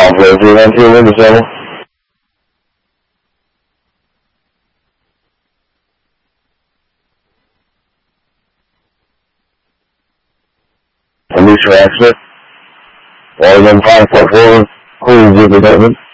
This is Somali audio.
Alpha 392, wind disable. Police for accident. All 1544, clear zip department.